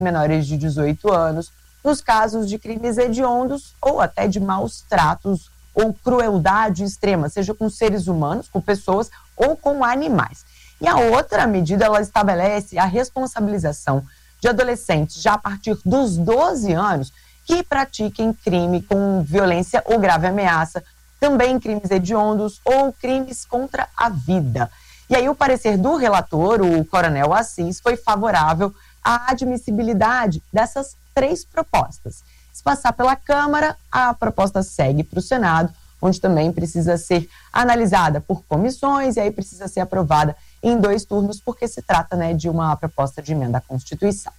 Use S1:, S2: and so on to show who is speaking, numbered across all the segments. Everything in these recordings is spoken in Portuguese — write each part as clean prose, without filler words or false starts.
S1: menores de 18 anos, nos casos de crimes hediondos ou até de maus tratos ou crueldade extrema, seja com seres humanos, com pessoas ou com animais. E a outra medida, ela estabelece a responsabilização de adolescentes já a partir dos 12 anos que pratiquem crime com violência ou grave ameaça, também crimes hediondos ou crimes contra a vida. E aí o parecer do relator, o coronel Assis, foi favorável à admissibilidade dessas 3 propostas. Se passar pela Câmara, a proposta segue para o Senado, onde também precisa ser analisada por comissões e aí precisa ser aprovada em 2 turnos, porque se trata, né, de uma proposta de emenda à Constituição.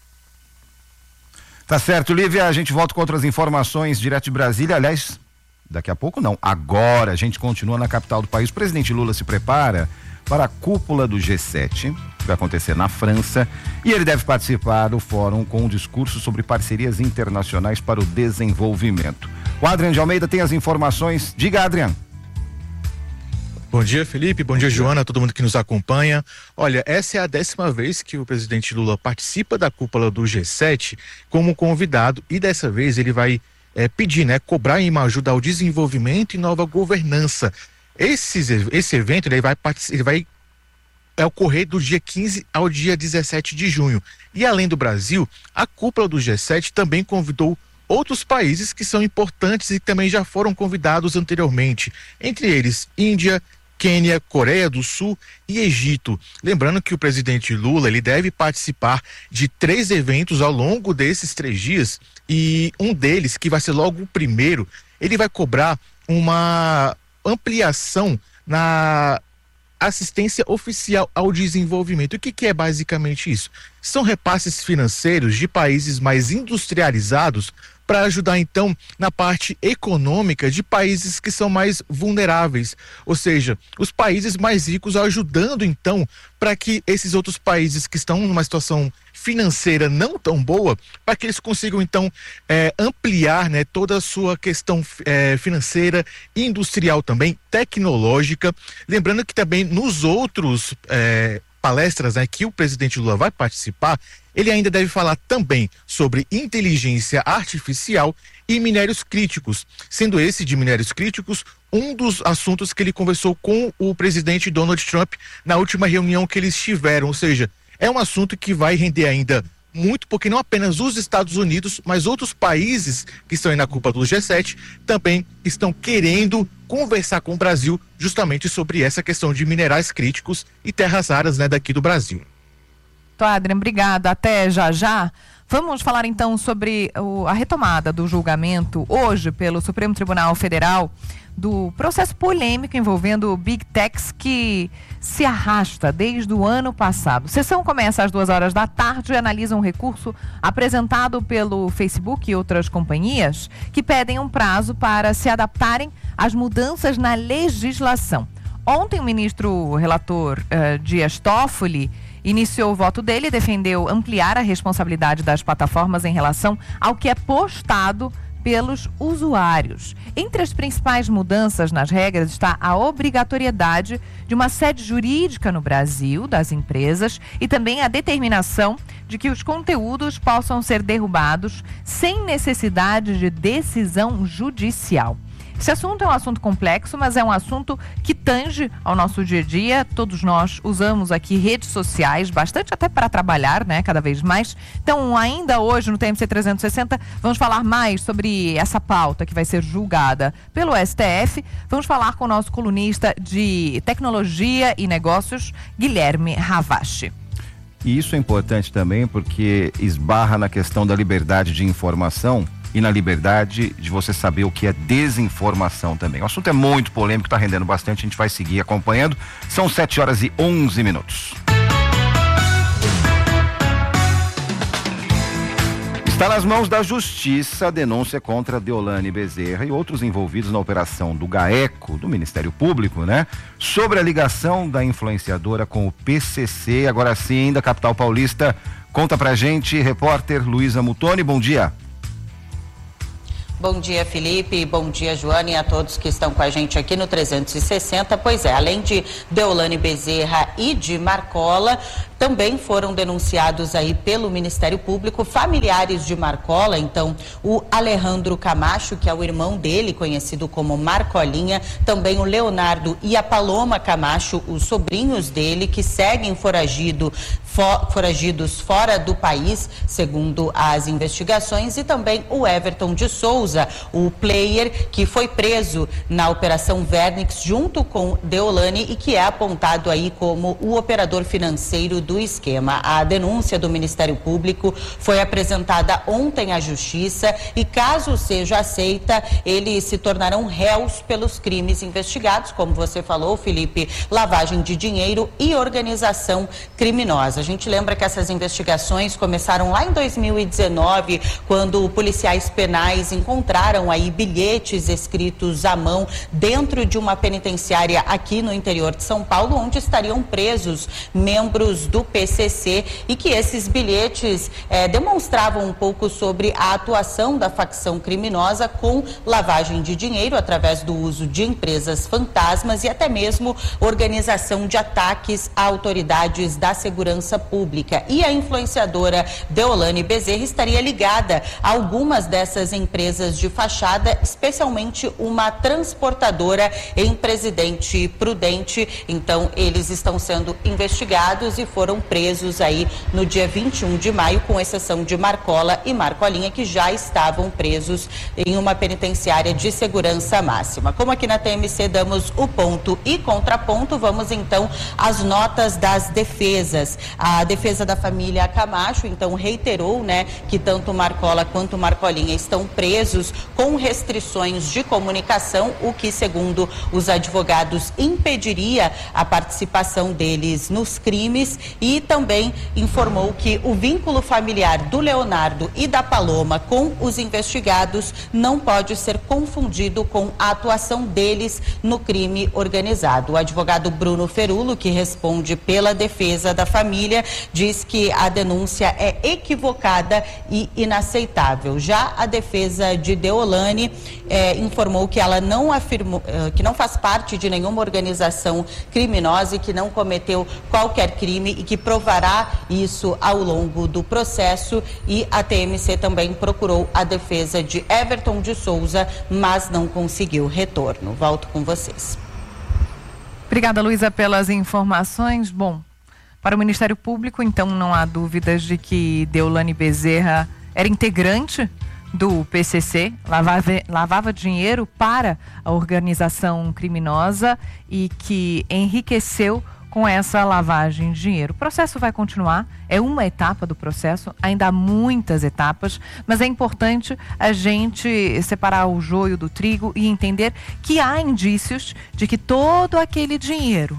S2: Tá certo, Lívia, a gente volta com outras informações direto de Brasília. Aliás, daqui a pouco não, agora a gente continua na capital do país. O presidente Lula se prepara para a cúpula do G7, que vai acontecer na França, e ele deve participar do fórum com um discurso sobre parcerias internacionais para o desenvolvimento. O Adriano de Almeida tem as informações. Diga, Adriano.
S3: Bom dia, Felipe. Bom dia, Joana, todo mundo que nos acompanha. Olha, essa é a 10ª vez que o presidente Lula participa da cúpula do G7 como convidado, e dessa vez ele vai pedir, cobrar uma ajuda ao desenvolvimento e nova governança. Esse evento ele vai ocorrer do dia 15 ao dia 17 de junho. E além do Brasil, a cúpula do G7 também convidou outros países que são importantes e também já foram convidados anteriormente, entre eles Índia, Quênia, Coreia do Sul e Egito. Lembrando que o presidente Lula ele deve participar de 3 eventos ao longo desses 3 dias, e um deles, que vai ser logo o primeiro, ele vai cobrar uma ampliação na assistência oficial ao desenvolvimento. O que é basicamente isso? São repasses financeiros de países mais industrializados para ajudar então na parte econômica de países que são mais vulneráveis, ou seja, os países mais ricos ajudando então para que esses outros países que estão numa situação financeira não tão boa, para que eles consigam então ampliar toda a sua questão financeira, industrial também, tecnológica. Lembrando que também nos outros palestras que o presidente Lula vai participar, ele ainda deve falar também sobre inteligência artificial e minérios críticos, sendo esse de minérios críticos um dos assuntos que ele conversou com o presidente Donald Trump na última reunião que eles tiveram, ou seja, é um assunto que vai render ainda muito, porque não apenas os Estados Unidos, mas outros países que estão aí na cúpula do G7 também estão querendo conversar com o Brasil justamente sobre essa questão de minerais críticos e terras raras daqui do Brasil.
S4: Adriano, obrigada. Até já. Vamos falar então sobre a retomada do julgamento hoje pelo Supremo Tribunal Federal do processo polêmico envolvendo Big Techs que se arrasta desde o ano passado. A sessão começa às 14h e analisa um recurso apresentado pelo Facebook e outras companhias que pedem um prazo para se adaptarem às mudanças na legislação. Ontem o ministro relator Dias Toffoli iniciou o voto dele e defendeu ampliar a responsabilidade das plataformas em relação ao que é postado pelos usuários. Entre as principais mudanças nas regras está a obrigatoriedade de uma sede jurídica no Brasil das empresas e também a determinação de que os conteúdos possam ser derrubados sem necessidade de decisão judicial. Esse assunto é um assunto complexo, mas é um assunto que tange ao nosso dia a dia. Todos nós usamos aqui redes sociais, bastante até para trabalhar, cada vez mais. Então, ainda hoje no TMC 360, vamos falar mais sobre essa pauta que vai ser julgada pelo STF. Vamos falar com o nosso colunista de tecnologia e negócios, Guilherme Ravache.
S2: E isso é importante também porque esbarra na questão da liberdade de informação e na liberdade de você saber o que é desinformação também. O assunto é muito polêmico, está rendendo bastante, a gente vai seguir acompanhando. São 7h11. Está nas mãos da Justiça a denúncia contra Deolane Bezerra e outros envolvidos na operação do GAECO, do Ministério Público, sobre a ligação da influenciadora com o PCC. Agora sim, da capital paulista, conta pra gente, repórter Luísa Mutoni, bom dia.
S5: Bom dia, Felipe, bom dia, Joana, e a todos que estão com a gente aqui no 360. Pois é, além de Deolane Bezerra e de Marcola, também foram denunciados aí pelo Ministério Público, familiares de Marcola, então o Alejandro Camacho, que é o irmão dele, conhecido como Marcolinha, também o Leonardo e a Paloma Camacho, os sobrinhos dele, que seguem foragidos fora do país, segundo as investigações, e também o Everton de Souza, o player que foi preso na Operação Vernix junto com Deolane e que é apontado aí como o operador financeiro do esquema. A denúncia do Ministério Público foi apresentada ontem à Justiça e, caso seja aceita, eles se tornarão réus pelos crimes investigados, como você falou, Felipe, lavagem de dinheiro e organização criminosa. A gente lembra que essas investigações começaram lá em 2019, quando policiais penais encontraram aí bilhetes escritos à mão dentro de uma penitenciária aqui no interior de São Paulo, onde estariam presos membros do PCC, e que esses bilhetes demonstravam um pouco sobre a atuação da facção criminosa com lavagem de dinheiro através do uso de empresas fantasmas e até mesmo organização de ataques a autoridades da segurança pública. E a influenciadora Deolane Bezerra estaria ligada a algumas dessas empresas de fachada, especialmente uma transportadora em Presidente Prudente. Então, eles estão sendo investigados e foram presos aí no dia 21 de maio, com exceção de Marcola e Marcolinha, que já estavam presos em uma penitenciária de segurança máxima. Como aqui na TMC damos o ponto e contraponto, vamos então às notas das defesas. A defesa da família Camacho, então, reiterou, que tanto Marcola quanto Marcolinha estão presos com restrições de comunicação, o que, segundo os advogados, impediria a participação deles nos crimes, e também informou que o vínculo familiar do Leonardo e da Paloma com os investigados não pode ser confundido com a atuação deles no crime organizado. O advogado Bruno Ferulo, que responde pela defesa da família, diz que a denúncia é equivocada e inaceitável. Já a defesa de Deolane informou que ela não afirmou, que não faz parte de nenhuma organização criminosa e que não cometeu qualquer crime e que provará isso ao longo do processo. E a TMC também procurou a defesa de Everton de Souza, mas não conseguiu retorno. Volto com vocês.
S4: Obrigada, Luísa, pelas informações. Bom, para o Ministério Público, então, não há dúvidas de que Deolane Bezerra era integrante do PCC, lavava dinheiro para a organização criminosa e que enriqueceu com essa lavagem de dinheiro. O processo vai continuar, é uma etapa do processo, ainda há muitas etapas, mas é importante a gente separar o joio do trigo e entender que há indícios de que todo aquele dinheiro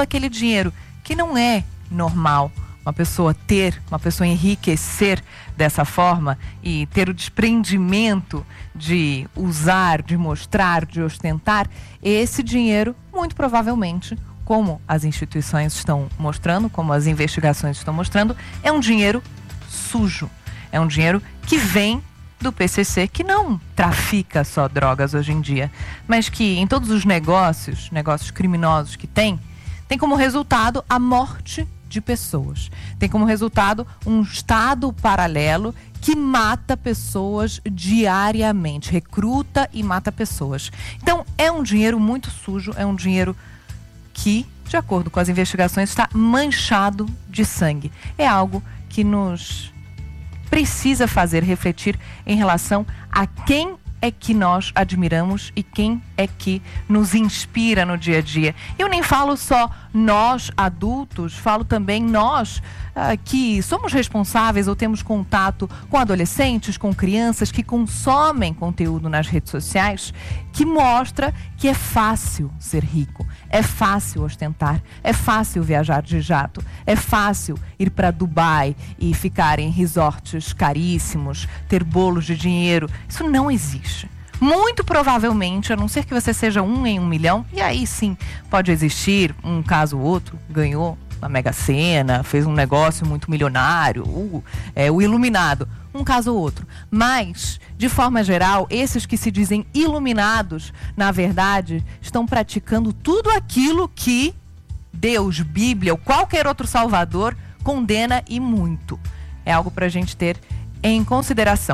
S4: que não é normal uma pessoa enriquecer dessa forma e ter o desprendimento de usar, de mostrar, de ostentar, esse dinheiro, muito provavelmente, como as instituições estão mostrando, como as investigações estão mostrando, é um dinheiro sujo. É um dinheiro que vem do PCC, que não trafica só drogas hoje em dia, mas que em todos os negócios criminosos que tem como resultado a morte de pessoas. Tem como resultado um estado paralelo que mata pessoas diariamente, recruta e mata pessoas. Então, é um dinheiro muito sujo, é um dinheiro que, de acordo com as investigações, está manchado de sangue. É algo que nos precisa fazer refletir em relação a quem é que nós admiramos e quem é que nos inspira no dia a dia. Eu nem falo só nós, adultos, falo também nós que somos responsáveis ou temos contato com adolescentes, com crianças que consomem conteúdo nas redes sociais, que mostra que é fácil ser rico, é fácil ostentar, é fácil viajar de jato, é fácil ir para Dubai e ficar em resorts caríssimos, ter bolos de dinheiro. Isso não existe. Muito provavelmente, a não ser que você seja 1 em 1 milhão, e aí sim pode existir um caso ou outro, ganhou na Mega Sena, fez um negócio muito milionário, o iluminado, um caso ou outro. Mas, de forma geral, esses que se dizem iluminados, na verdade, estão praticando tudo aquilo que Deus, Bíblia ou qualquer outro salvador condena e muito. É algo para a gente ter em consideração.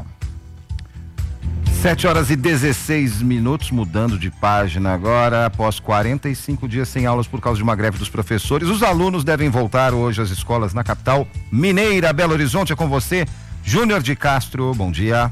S2: 7h16, mudando de página agora. Após 45 dias sem aulas por causa de uma greve dos professores, os alunos devem voltar hoje às escolas na capital mineira. Belo Horizonte, é com você, Júnior de Castro. Bom dia.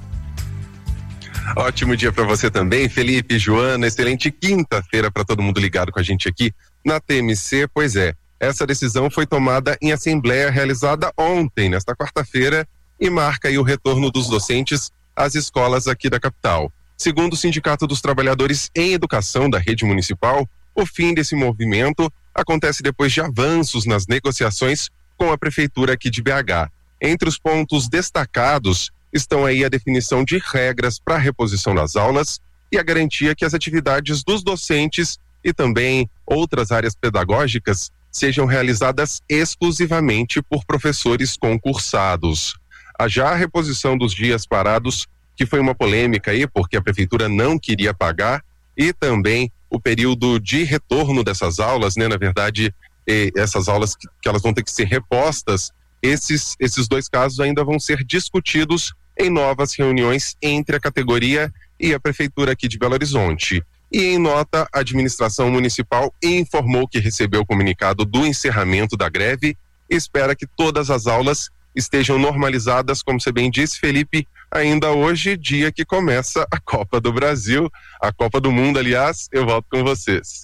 S6: Ótimo dia para você também, Felipe, Joana. Excelente quinta-feira para todo mundo ligado com a gente aqui na TMC. Pois é, essa decisão foi tomada em assembleia realizada ontem, nesta quarta-feira, e marca aí o retorno dos docentes às escolas aqui da capital. Segundo o Sindicato dos Trabalhadores em Educação da Rede Municipal, o fim desse movimento acontece depois de avanços nas negociações com a Prefeitura aqui de BH. Entre os pontos destacados estão aí a definição de regras para a reposição das aulas e a garantia que as atividades dos docentes e também outras áreas pedagógicas sejam realizadas exclusivamente por professores concursados. Já a reposição dos dias parados, que foi uma polêmica aí, porque a prefeitura não queria pagar, e também o período de retorno dessas aulas, né? Na verdade, essas aulas que elas vão ter que ser repostas, esses dois casos ainda vão ser discutidos em novas reuniões entre a categoria e a prefeitura aqui de Belo Horizonte. E em nota, a administração municipal informou que recebeu o comunicado do encerramento da greve e espera que todas as aulas estejam normalizadas, como você bem disse, Felipe, ainda hoje, dia que começa a Copa do Brasil, a Copa do Mundo, aliás. Eu volto com vocês.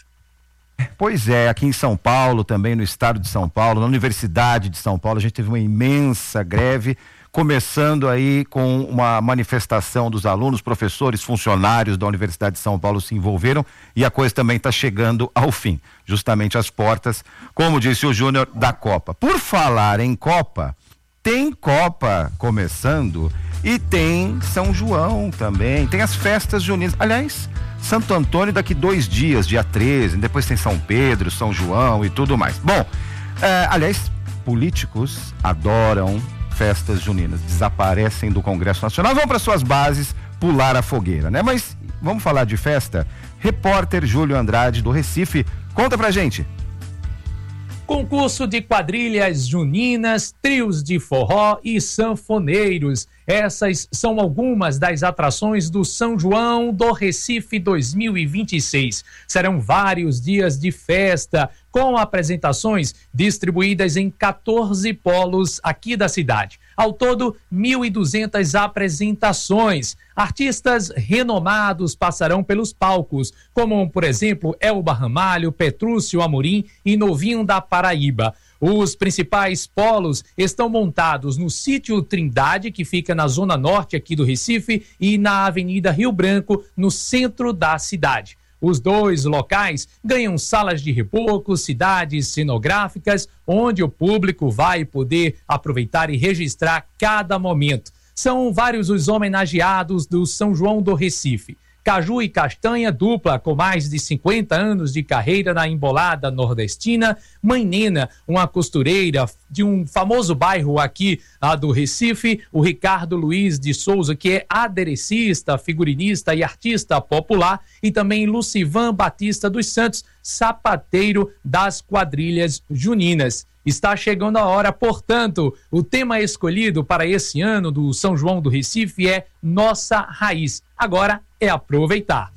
S2: Pois é, aqui em São Paulo, também no estado de São Paulo, na Universidade de São Paulo, a gente teve uma imensa greve, começando aí com uma manifestação dos alunos, professores, funcionários da Universidade de São Paulo se envolveram e a coisa também está chegando ao fim, justamente às portas, como disse o Júnior, da Copa. Por falar em Copa, tem Copa começando e tem São João também, tem as festas juninas. Aliás, Santo Antônio daqui 2 dias, dia 13, depois tem São Pedro, São João e tudo mais. Bom, aliás, políticos adoram festas juninas, desaparecem do Congresso Nacional, vão para suas bases pular a fogueira, né? Mas vamos falar de festa? Repórter Júlio Andrade do Recife, conta pra gente.
S7: Concurso de quadrilhas juninas, trios de forró e sanfoneiros. Essas são algumas das atrações do São João do Recife 2026. Serão vários dias de festa, com apresentações distribuídas em 14 polos aqui da cidade. Ao todo, 1.200 apresentações. Artistas renomados passarão pelos palcos, como, por exemplo, Elba Ramalho, Petrúcio Amorim e Novinho da Paraíba. Os principais polos estão montados no Sítio Trindade, que fica na zona norte aqui do Recife, e na Avenida Rio Branco, no centro da cidade. Os 2 locais ganham salas de reboco, cidades cenográficas, onde o público vai poder aproveitar e registrar cada momento. São vários os homenageados do São João do Recife. Caju e Castanha, dupla com mais de 50 anos de carreira na embolada nordestina. Mãe Nena, uma costureira de um famoso bairro aqui do Recife. O Ricardo Luiz de Souza, que é aderecista, figurinista e artista popular. E também Lucivan Batista dos Santos, sapateiro das quadrilhas juninas. Está chegando a hora, portanto, o tema escolhido para esse ano do São João do Recife é Nossa Raiz. Agora é aproveitar.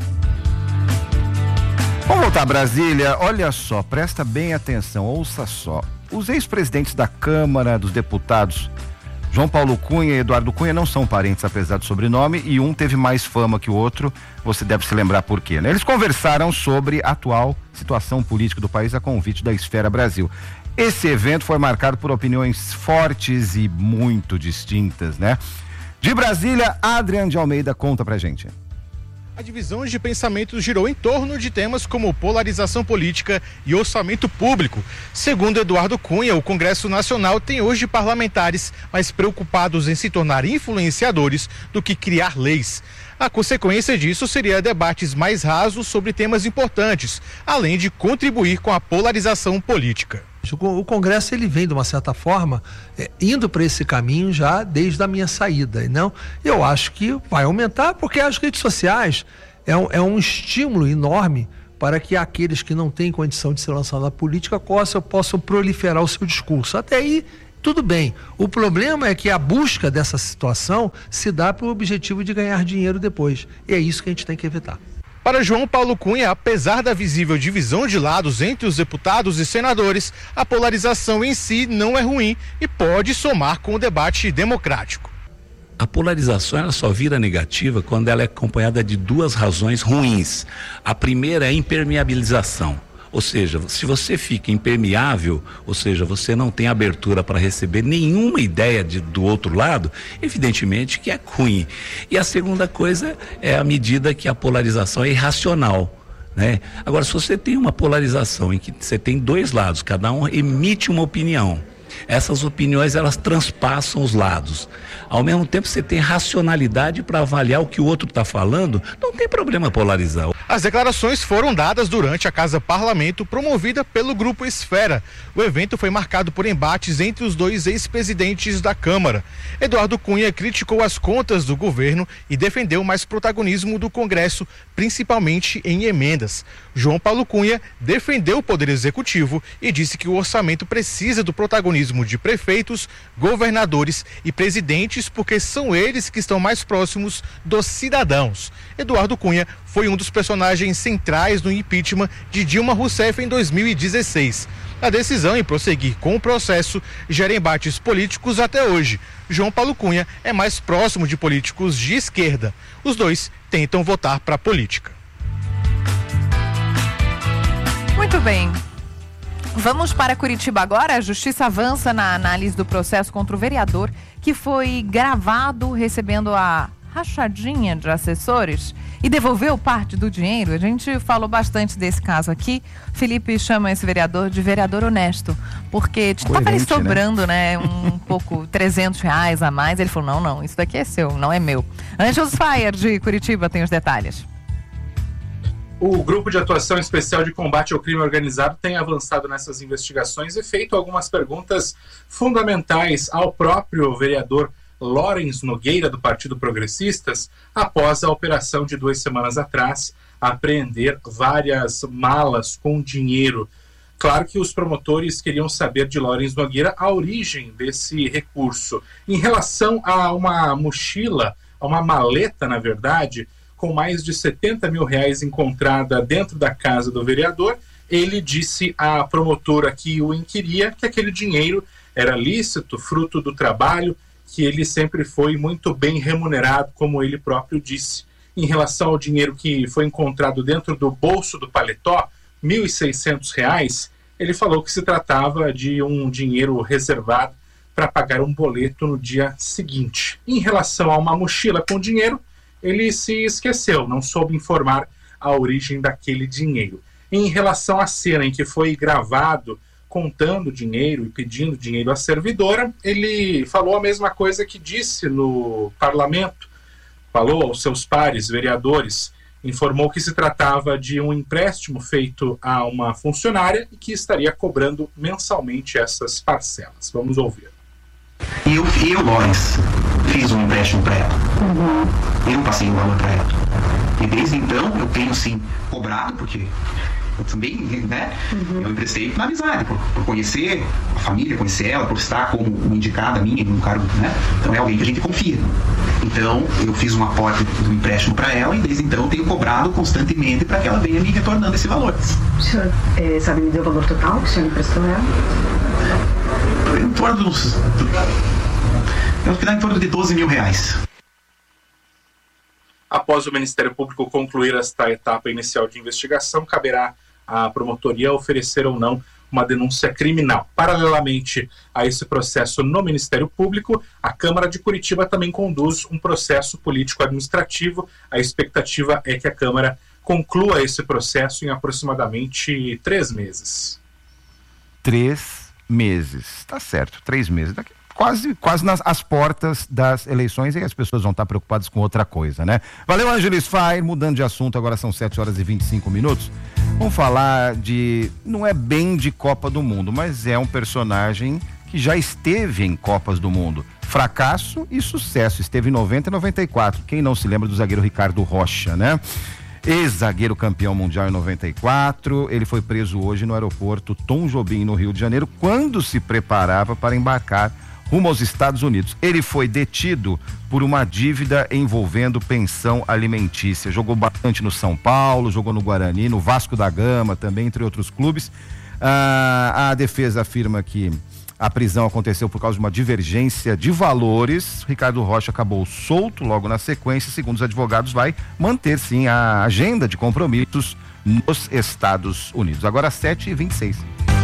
S2: Vamos voltar a Brasília. Olha só, presta bem atenção, ouça só. Os ex-presidentes da Câmara dos Deputados, João Paulo Cunha e Eduardo Cunha, não são parentes, apesar do sobrenome, e um teve mais fama que o outro. Você deve se lembrar por quê, né? Eles conversaram sobre a atual situação política do país a convite da Esfera Brasil. Esse evento foi marcado por opiniões fortes e muito distintas, né? De Brasília, Adrian de Almeida conta pra gente.
S3: A divisão de pensamento girou em torno de temas como polarização política e orçamento público. Segundo Eduardo Cunha, o Congresso Nacional tem hoje parlamentares mais preocupados em se tornar influenciadores do que criar leis. A consequência disso seria debates mais rasos sobre temas importantes, além de contribuir com a polarização política.
S8: O Congresso ele vem de uma certa forma indo para esse caminho já desde a minha saída, não? Eu acho que vai aumentar porque as redes sociais é um estímulo enorme para que aqueles que não têm condição de se lançar na política possam proliferar o seu discurso. Até aí, tudo bem. O problema é que a busca dessa situação se dá para o objetivo de ganhar dinheiro depois. E é isso que a gente tem que evitar.
S3: Para João Paulo Cunha, apesar da visível divisão de lados entre os deputados e senadores, a polarização em si não é ruim e pode somar com o debate democrático.
S9: A polarização ela só vira negativa quando ela é acompanhada de duas razões ruins. A primeira é a impermeabilização. Ou seja, se você fica impermeável, ou seja, você não tem abertura para receber nenhuma ideia do outro lado, evidentemente que é ruim. E a segunda coisa é a medida que a polarização é irracional, né? Agora, se você tem uma polarização em que você tem dois lados, cada um emite uma opinião, essas opiniões elas transpassam os lados. Ao mesmo tempo você tem racionalidade para avaliar o que o outro está falando, não tem problema polarizar.
S3: As declarações foram dadas durante a Casa Parlamento, promovida pelo Grupo Esfera. O evento foi marcado por embates entre os dois ex-presidentes da Câmara. Eduardo Cunha criticou as contas do governo e defendeu mais protagonismo do Congresso, principalmente em emendas. João Paulo Cunha defendeu o Poder Executivo e disse que o orçamento precisa do protagonismo de prefeitos, governadores e presidentes, porque são eles que estão mais próximos dos cidadãos. Eduardo Cunha foi um dos personagens centrais no impeachment de Dilma Rousseff em 2016. A decisão em prosseguir com o processo gera embates políticos até hoje. João Paulo Cunha é mais próximo de políticos de esquerda. Os dois tentam votar para a política.
S4: Muito bem. Vamos para Curitiba agora. A Justiça avança na análise do processo contra o vereador que foi gravado recebendo a rachadinha de assessores e devolveu parte do dinheiro. A gente falou bastante desse caso aqui. Felipe chama esse vereador de vereador honesto, porque estava ali sobrando, né, um pouco, R$300 a mais. Ele falou, não, isso daqui é seu, não é meu. Ângelo Fire de Curitiba tem os detalhes.
S10: O Grupo de Atuação Especial de Combate ao Crime Organizado tem avançado nessas investigações e feito algumas perguntas fundamentais ao próprio vereador Lawrence Nogueira, do Partido Progressistas, após a operação de 2 semanas atrás apreender várias malas com dinheiro. Claro que os promotores queriam saber de Lawrence Nogueira a origem desse recurso. Em relação a uma mochila, a uma maleta, na verdade, com mais de R$70 mil encontrada dentro da casa do vereador, ele disse à promotora que o inquiria que aquele dinheiro era lícito, fruto do trabalho, que ele sempre foi muito bem remunerado, como ele próprio disse. Em relação ao dinheiro que foi encontrado dentro do bolso do paletó, R$1.600, ele falou que se tratava de um dinheiro reservado para pagar um boleto no dia seguinte. Em relação a uma mochila com dinheiro, ele se esqueceu, não soube informar a origem daquele dinheiro. Em relação à cena em que foi gravado contando dinheiro e pedindo dinheiro à servidora, ele falou a mesma coisa que disse no parlamento, falou aos seus pares vereadores, informou que se tratava de um empréstimo feito a uma funcionária e que estaria cobrando mensalmente essas parcelas. Vamos ouvir.
S11: Eu Lawrence, fiz um empréstimo para ela. Eu passei um valor para ela. E desde então eu tenho sim cobrado, porque eu também, né? Eu emprestei na amizade, por conhecer a família, conhecer ela, por estar como uma indicada minha em um cargo, né? Então é alguém que a gente confia. Então eu fiz um aporte do empréstimo para ela e desde então eu tenho cobrado constantemente para que ela venha me retornando esse valor.
S12: O senhor sabe me dizer o valor total que o senhor emprestou a ela?
S11: Em torno dos... Eu acho que dá em torno de R$12 mil.
S10: Após o Ministério Público concluir esta etapa inicial de investigação, caberá à promotoria oferecer ou não uma denúncia criminal. Paralelamente a esse processo no Ministério Público, a Câmara de Curitiba também conduz um processo político-administrativo. A expectativa é que a Câmara conclua esse processo em aproximadamente 3 meses.
S2: 3 meses, tá certo, 3 meses. Daqui quase nas portas das eleições, e as pessoas vão estar preocupadas com outra coisa, né? Valeu, Ângeles Fire. Mudando de assunto, agora são 7h25. Vamos falar de, não é bem de Copa do Mundo, mas é um personagem que já esteve em Copas do Mundo. Fracasso e sucesso, esteve em 90 e 94. Quem não se lembra do zagueiro Ricardo Rocha, né? ex-zagueiro campeão mundial em 94. Ele foi preso hoje no aeroporto Tom Jobim, no Rio de Janeiro, quando se preparava para embarcar rumo aos Estados Unidos. Ele foi detido por uma dívida envolvendo pensão alimentícia. Jogou bastante no São Paulo, jogou no Guarani, no Vasco da Gama também, entre outros clubes. A defesa afirma que a prisão aconteceu por causa de uma divergência de valores. Ricardo Rocha acabou solto logo na sequência. Segundo os advogados, vai manter sim a agenda de compromissos nos Estados Unidos. Agora 7h26.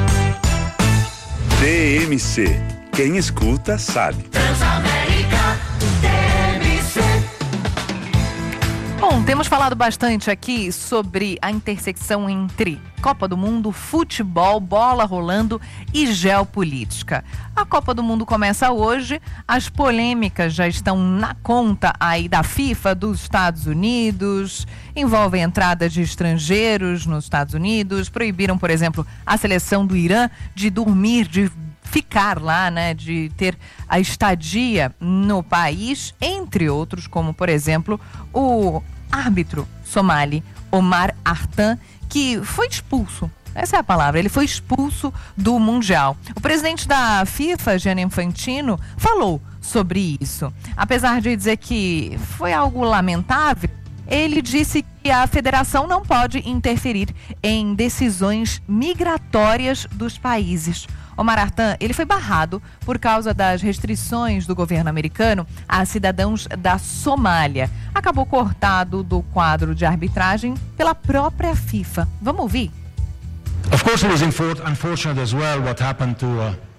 S13: TMC. Quem escuta sabe.
S4: Transamérica TMC. Bom, temos falado bastante aqui sobre a intersecção entre Copa do Mundo, futebol, bola rolando e geopolítica. A Copa do Mundo começa hoje, as polêmicas já estão na conta aí da FIFA, dos Estados Unidos, envolvem a entrada de estrangeiros nos Estados Unidos, proibiram, por exemplo, a seleção do Irã de dormir, de ficar lá, né, de ter a estadia no país, entre outros, como, por exemplo, o árbitro somali Omar Artan, que foi expulso. Essa é a palavra, ele foi expulso do Mundial. O presidente da FIFA, Gianni Infantino, falou sobre isso. Apesar de dizer que foi algo lamentável, ele disse que a federação não pode interferir em decisões migratórias dos países. Omar Artan, ele foi barrado por causa das restrições do governo americano a cidadãos da Somália. Acabou cortado do quadro de arbitragem pela própria FIFA. Vamos ouvir?
S14: Of course it was unfortunate as well what happened to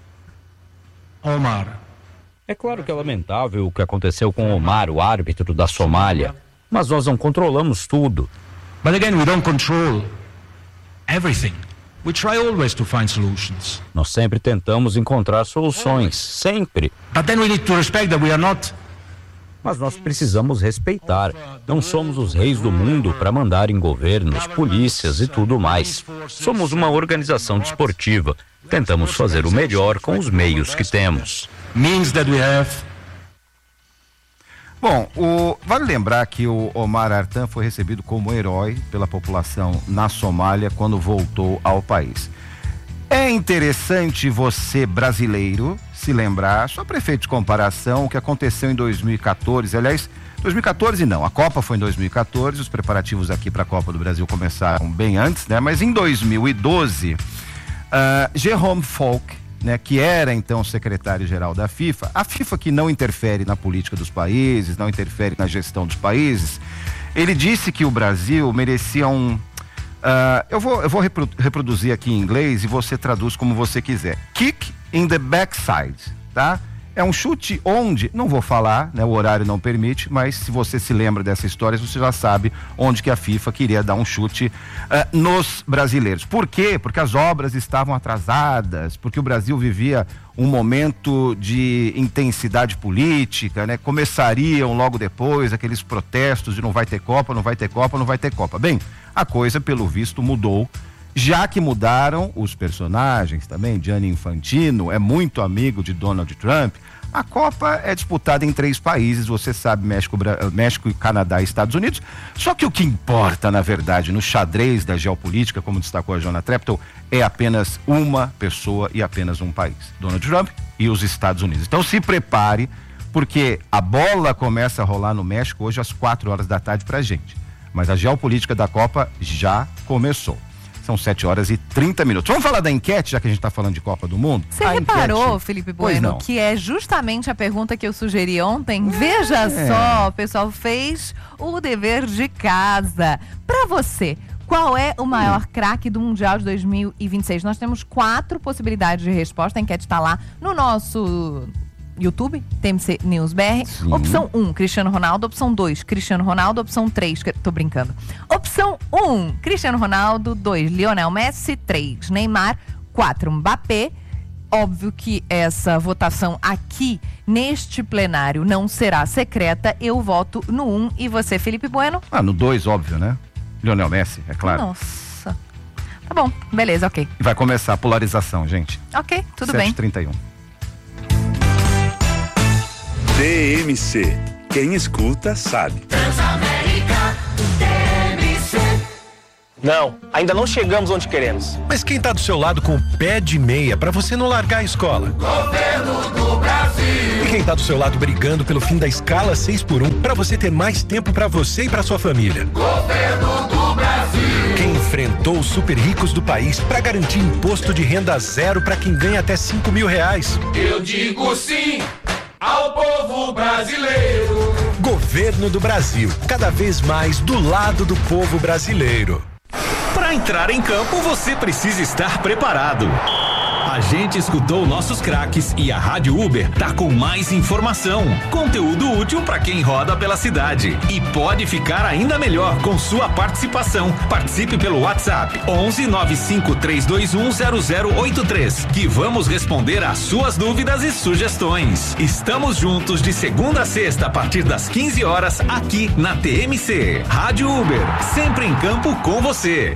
S14: Omar.
S15: É claro que é lamentável o que aconteceu com Omar, o árbitro da Somália, mas nós não controlamos tudo.
S14: But again, we don't control everything. We try always to find solutions.
S15: Nós sempre tentamos encontrar soluções, sempre.
S14: But then we need to respect that we are not.
S15: Mas nós precisamos respeitar. Não somos os reis do mundo para mandar em governos, polícias e tudo mais. Somos uma organização desportiva. Tentamos fazer o melhor com os meios que temos.
S14: Means that we have.
S2: Bom, vale lembrar que o Omar Artan foi recebido como herói pela população na Somália quando voltou ao país. É interessante você, brasileiro, se lembrar, só para efeito de comparação, o que aconteceu em 2014. Aliás, 2014 não, a Copa foi em 2014, os preparativos aqui para a Copa do Brasil começaram bem antes, né? Mas em 2012, Jérôme Falk, né, que era então secretário-geral da FIFA, a FIFA que não interfere na política dos países, não interfere na gestão dos países, ele disse que o Brasil merecia eu vou reproduzir aqui em inglês e você traduz como você quiser. Kick in the backside, tá? É um chute onde, não vou falar, né, o horário não permite, mas se você se lembra dessa história, você já sabe onde que a FIFA queria dar um chute nos brasileiros. Por quê? Porque as obras estavam atrasadas, porque o Brasil vivia um momento de intensidade política, né? Começariam logo depois aqueles protestos de não vai ter Copa, não vai ter Copa, não vai ter Copa. Bem, a coisa, pelo visto, mudou. Já que mudaram os personagens também, Gianni Infantino é muito amigo de Donald Trump, a Copa é disputada em 3 países, você sabe, México, Canadá e Estados Unidos, só que o que importa, na verdade, no xadrez da geopolítica, como destacou a Joana Treptow, é apenas uma pessoa e apenas um país, Donald Trump e os Estados Unidos. Então se prepare, porque a bola começa a rolar no México hoje às 4 horas da tarde pra gente, mas a geopolítica da Copa já começou. São 7h30. Vamos falar da enquete, já que a gente está falando de Copa do Mundo?
S4: Você reparou, Felipe Bueno, que é justamente a pergunta que eu sugeri ontem? Veja só, o pessoal fez o dever de casa. Para você, qual é o maior craque do Mundial de 2026? Nós temos 4 possibilidades de resposta. A enquete está lá no nosso YouTube, TMC News BR. Sim. Opção 1, Cristiano Ronaldo. Opção 2, Cristiano Ronaldo. Opção 3, tô brincando. Opção 1, Cristiano Ronaldo. 2, Lionel Messi. 3, Neymar. 4, Mbappé. Óbvio que essa votação aqui neste plenário não será secreta. Eu voto no 1 e você, Felipe Bueno?
S2: No 2, óbvio, né? Lionel Messi, é claro.
S4: Nossa. Tá bom, beleza, ok.
S2: E vai começar a polarização, gente.
S4: Ok, tudo bem.
S2: 7h31.
S13: TMC. Quem escuta sabe.
S16: Transamérica TMC. Não, ainda não chegamos onde queremos.
S17: Mas quem tá do seu lado com o pé de meia pra você não largar a escola?
S18: Governo do Brasil.
S17: E quem tá do seu lado brigando pelo fim da escala 6x1 pra você ter mais tempo pra você e pra sua família?
S18: Governo do Brasil.
S17: Quem enfrentou os super ricos do país pra garantir imposto de renda zero pra quem ganha até R$5.000?
S18: Eu digo sim ao povo brasileiro.
S17: Governo do Brasil, cada vez mais do lado do povo brasileiro.
S19: Para entrar em campo, você precisa estar preparado. A gente escutou nossos craques e a Rádio Uber tá com mais informação, conteúdo útil para quem roda pela cidade. E pode ficar ainda melhor com sua participação. Participe pelo WhatsApp 11 95 321 0083, que vamos responder às suas dúvidas e sugestões. Estamos juntos de segunda a sexta a partir das 15 horas aqui na TMC. Rádio Uber, sempre em campo com você.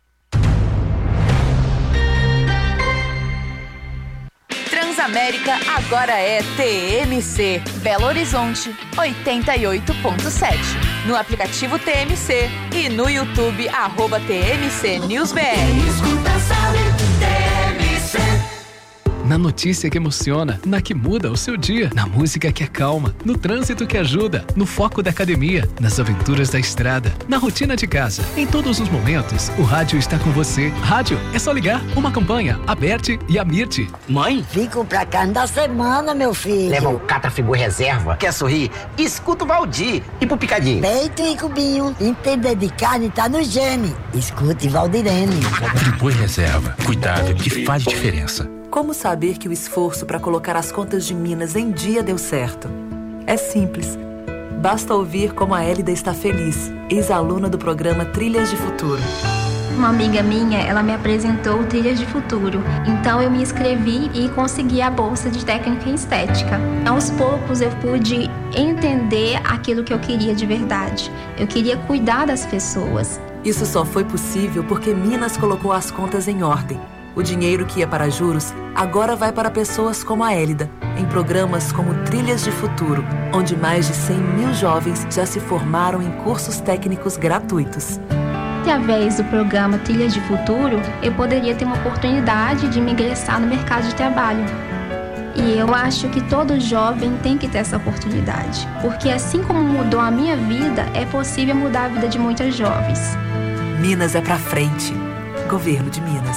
S20: Transamérica agora é TMC, Belo Horizonte 88.7. No aplicativo TMC e no YouTube @TMC News BR.
S18: Escuta, sabe, TMC.
S21: Na notícia que emociona, na que muda o seu dia, na música que acalma, no trânsito que ajuda, no foco da academia, nas aventuras da estrada, na rotina de casa. Em todos os momentos, o rádio está com você. Rádio, é só ligar. Uma campanha, a Bert e a Mirte.
S22: Mãe, vim comprar carne da semana, meu filho.
S23: Leva um Catrafigura reserva. Quer sorrir? Escuta o Valdir. E pro picadinho?
S22: Peito e cubinho. Entender de carne tá no gene. Escute Valdirene.
S14: Friboi reserva. Cuidado que faz diferença.
S24: Como saber que o esforço para colocar as contas de Minas em dia deu certo? É simples. Basta ouvir como a Hélida está feliz, ex-aluna do programa Trilhas de Futuro.
S25: Uma amiga minha, ela me apresentou o Trilhas de Futuro. Então eu me inscrevi e consegui a bolsa de técnica em estética. Aos poucos eu pude entender aquilo que eu queria de verdade. Eu queria cuidar das pessoas.
S24: Isso só foi possível porque Minas colocou as contas em ordem. O dinheiro que ia para juros agora vai para pessoas como a Hélida, em programas como Trilhas de Futuro, onde mais de 100 mil jovens já se formaram em cursos técnicos gratuitos.
S25: Através do programa Trilhas de Futuro, eu poderia ter uma oportunidade de me ingressar no mercado de trabalho. E eu acho que todo jovem tem que ter essa oportunidade, porque assim como mudou a minha vida, é possível mudar a vida de muitas jovens.
S24: Minas é pra frente. Governo de Minas.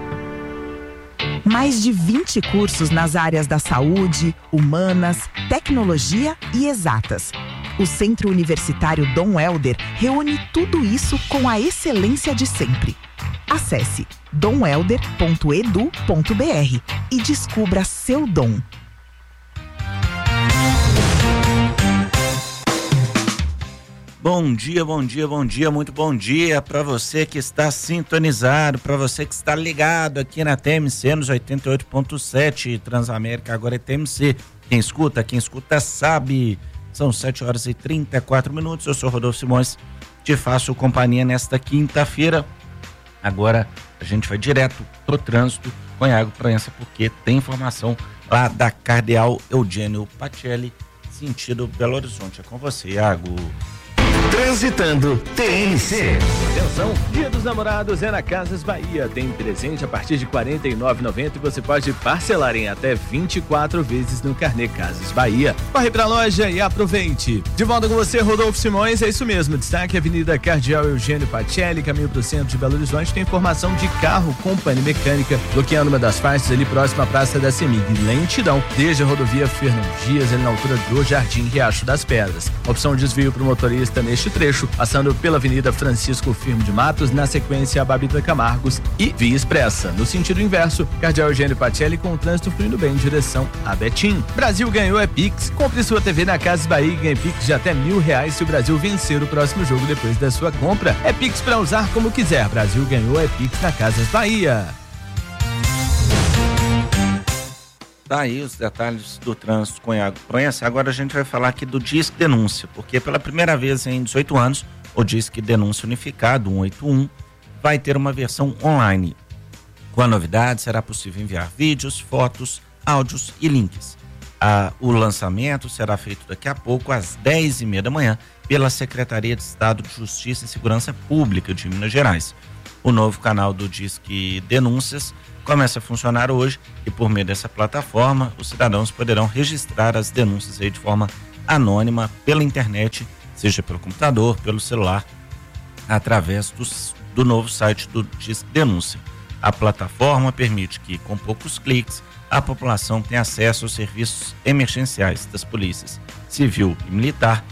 S26: Mais de 20 cursos nas áreas da saúde, humanas, tecnologia e exatas. O Centro Universitário Dom Helder reúne tudo isso com a excelência de sempre. Acesse domhelder.edu.br e descubra seu dom.
S27: Bom dia, bom dia, bom dia, muito bom dia para você que está sintonizado, para você que está ligado aqui na TMC nos 88.7, Transamérica agora é TMC. Quem escuta sabe. São 7h34. Eu sou Rodolfo Simões, te faço companhia nesta quinta-feira. Agora a gente vai direto pro trânsito com Iago Proença, porque tem informação lá da Cardeal Eugênio Pacelli, sentido Belo Horizonte. É com você, Iago.
S19: Transitando TMC.
S28: Atenção, Dia dos Namorados é na Casas Bahia. Tem presente a partir de R$ 49,90 e você pode parcelar em até 24 vezes no carnê Casas Bahia. Corre pra loja e aproveite. De volta com você, Rodolfo Simões. É isso mesmo. Destaque Avenida Cardeal Eugênio Pacelli, caminho pro centro de Belo Horizonte. Tem informação de carro Companhia Mecânica, bloqueando uma das faixas ali próxima à Praça da Semig. Lentidão desde a rodovia Fernão Dias, ali na altura do Jardim Riacho das Pedras. Opção de desvio pro motorista neste trecho, passando pela Avenida Francisco Firmo de Matos, na sequência a Babita Camargos e Via Expressa. No sentido inverso, Cardeal Eugênio Pacelli com o trânsito fluindo bem em direção a Betim. Brasil ganhou é Pix. Compre sua TV na Casas Bahia e ganhe Pix de até R$1.000 se o Brasil vencer o próximo jogo depois da sua compra. É Pix para usar como quiser. Brasil ganhou é Pix na Casas Bahia.
S27: Tá aí os detalhes do trânsito com Iago Proença. Agora a gente vai falar aqui do Disque Denúncia, porque pela primeira vez em 18 anos, o Disque Denúncia Unificado 181 vai ter uma versão online. Com a novidade, será possível enviar vídeos, fotos, áudios e links. O lançamento será feito daqui a pouco, às 10h30 da manhã, pela Secretaria de Estado de Justiça e Segurança Pública de Minas Gerais. O novo canal do Disque Denúncias começa a funcionar hoje e por meio dessa plataforma os cidadãos poderão registrar as denúncias aí de forma anônima pela internet, seja pelo computador, pelo celular, através do novo site do Disque Denúncia. A plataforma permite que, com poucos cliques, a população tenha acesso aos serviços emergenciais das polícias civil e militar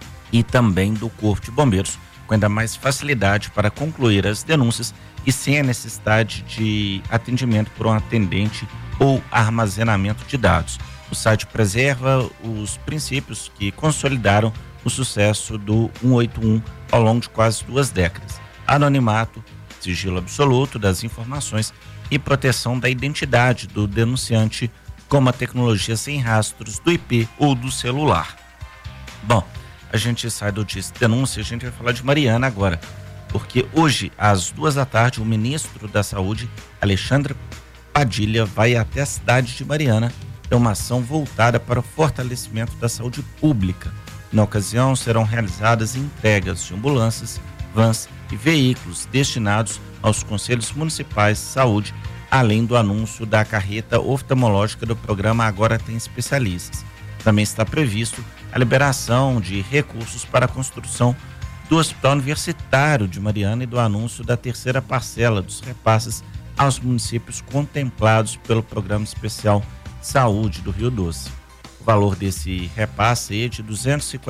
S27: e também do Corpo de Bombeiros, com ainda mais facilidade para concluir as denúncias e sem a necessidade de atendimento por um atendente ou armazenamento de dados. O site preserva os princípios que consolidaram o sucesso do 181 ao longo de quase 2 décadas. Anonimato, sigilo absoluto das informações e proteção da identidade do denunciante, como a tecnologia sem rastros do IP ou do celular. Bom, a gente sai do Disque Denúncia, a gente vai falar de Mariana agora, porque hoje, às 14h, o ministro da Saúde, Alexandre Padilha, vai até a cidade de Mariana ter uma ação voltada para o fortalecimento da saúde pública. Na ocasião, serão realizadas entregas de ambulâncias, vans e veículos destinados aos conselhos municipais de saúde, além do anúncio da carreta oftalmológica do programa Agora Tem Especialistas. Também está previsto a liberação de recursos para a construção do Hospital Universitário de Mariana e do anúncio da 3ª parcela dos repasses aos municípios contemplados pelo Programa Especial Saúde do Rio Doce. O valor desse repasse é de R$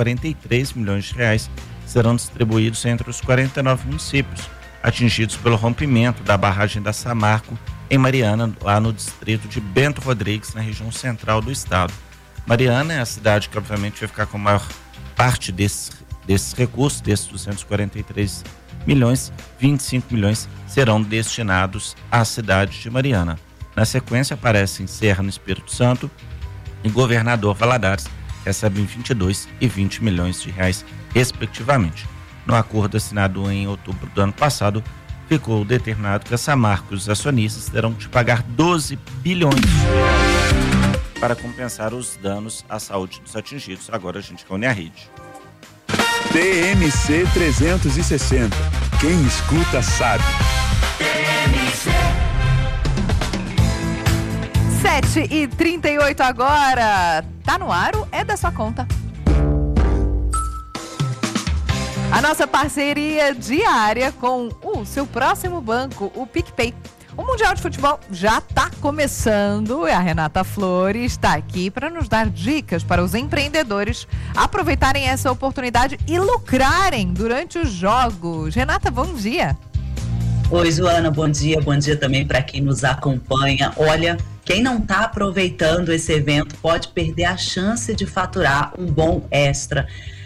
S27: 243 milhões serão distribuídos entre os 49 municípios atingidos pelo rompimento da barragem da Samarco em Mariana, lá no distrito de Bento Rodrigues, na região central do estado. Mariana é a cidade que obviamente vai ficar com a maior parte desses recursos, desses 243 milhões, 25 milhões serão destinados à cidade de Mariana. Na sequência aparecem Serra no Espírito Santo e Governador Valadares, recebem 22 e 20 milhões de reais, respectivamente. No acordo assinado em outubro do ano passado, ficou determinado que a Samarco e os acionistas terão que pagar 12 bilhões para compensar os danos à saúde dos atingidos. Agora a gente reúne a rede.
S13: TMC 360. Quem escuta sabe.
S4: 7h38 agora. Tá no ar, é da sua conta. A nossa parceria diária com o seu próximo banco, o PicPay. O Mundial de Futebol já está começando e a Renata Flores está aqui para nos dar dicas para os empreendedores aproveitarem essa oportunidade e lucrarem durante os jogos. Renata, bom dia.
S1: Oi, Joana, bom dia também para quem nos acompanha. Olha, quem não está aproveitando esse evento pode perder a chance de faturar um bom extra.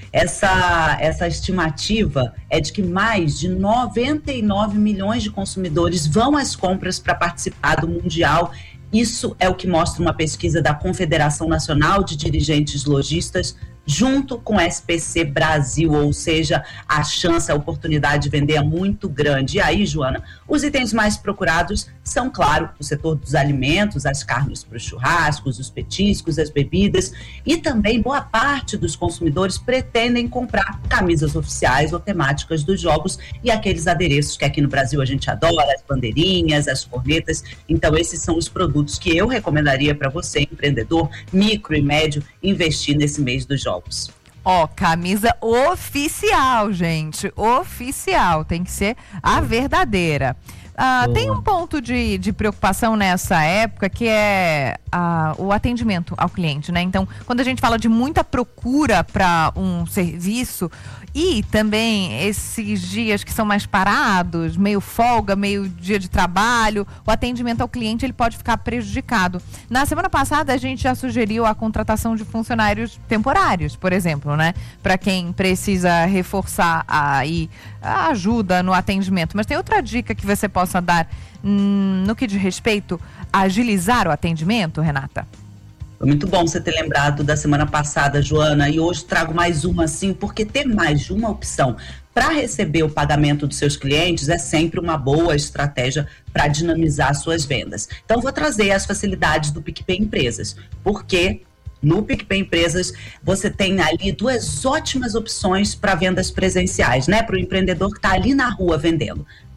S1: Essa estimativa é de que mais de 99 milhões de consumidores vão às compras para participar do Mundial. Isso é o que mostra uma pesquisa da Confederação Nacional de Dirigentes Lojistas, junto com a SPC Brasil, ou seja, a chance, a oportunidade de vender é muito grande. E aí, Joana, os itens mais procurados são, claro, o setor dos alimentos, as carnes para os churrascos, os petiscos, as bebidas, e também boa parte dos consumidores pretendem comprar camisas oficiais ou temáticas dos jogos e aqueles adereços que aqui no Brasil a gente adora, as bandeirinhas, as cornetas. Então, esses são os produtos que eu recomendaria para você, empreendedor, micro e médio, investir nesse mês dos jogos.
S4: Camisa oficial, gente. Oficial. Tem que ser a verdadeira. Tem um ponto de preocupação nessa época que é o atendimento ao cliente, né? Então, quando a gente fala de muita procura para um serviço e também esses dias que são mais parados, meio folga, meio dia de trabalho, o atendimento ao cliente ele pode ficar prejudicado. Na semana passada a gente já sugeriu a contratação de funcionários temporários, por exemplo, né? Para quem precisa reforçar a ajuda no atendimento. Mas tem outra dica que você possa dar no que diz respeito a agilizar o atendimento, Renata?
S1: Foi muito bom você ter lembrado da semana passada, Joana, e hoje trago mais uma, assim, porque ter mais de uma opção para receber o pagamento dos seus clientes é sempre uma boa estratégia para dinamizar suas vendas. Então, vou trazer as facilidades do PicPay Empresas, porque no PicPay Empresas você tem ali 2 ótimas opções para vendas presenciais, né? Para o empreendedor que está ali na rua vendendo.